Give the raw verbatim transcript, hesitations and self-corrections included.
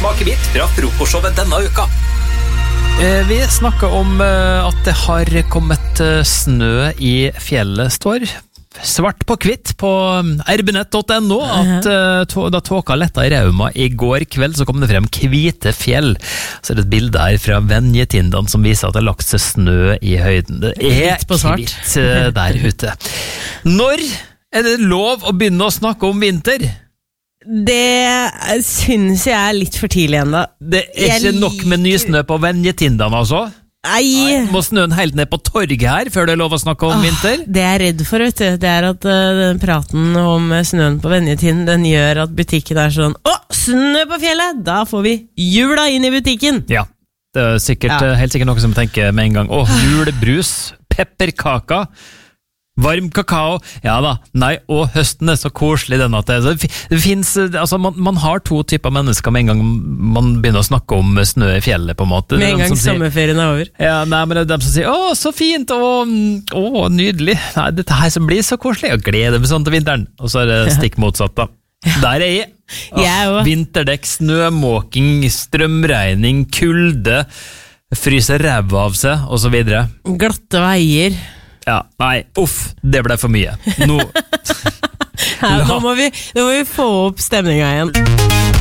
akevitt fra frokostshowet denne uka. Vi snakker om at det har kommet snø i fjellet, står svart på kvitt på erbinett punktum no at uh, da tåka letta i Rauma i går kveld, så kom det frem hvite fjell. Så er det et bilde her fra Venjetindan som viser at det har lagt seg snø i høyden. Det er kvitt uh, der ute. Når er det lov å begynne å snakke om vinter? Det synes jeg er litt for tidlig enda. Det er ikke nok med nysnø på Venjetindan, altså? Nei. Må snøen helt ned på torget her før det er lov å snakke om Åh, vinter? Det jeg er redd for, vet du, det er at uh, den praten om snøen på Venjetinn, den gjør at butikken er sånn, å, snø på fjellet, da får vi jula inn i butikken. Ja, det er sikkert, ja. Helt sikkert noe som tenker med en gang, å, julebrus, pepperkaka, varm kakao, ja da, nei, og høsten er så koselig den at det, det finnes, altså man, man har to typer mennesker med en gang man begynner å snakke om snø i fjellet på en måte. Med en gang sommerferien er over. Ja, nei, men det er dem som sier, å, så fint, å, å, nydelig, nei, dette her som blir så koselig, og gleder meg sånn til vinteren, og så er det stikk motsatt da. Der er jeg. Åh, vinterdekk, snømåking, strømregning, kulde, fryser ræv av seg, og så videre. Glatte veier. Ja, nei, uff, det ble for mye. Nå, ja, nå, må vi, nå må vi få opp stemningen igjen.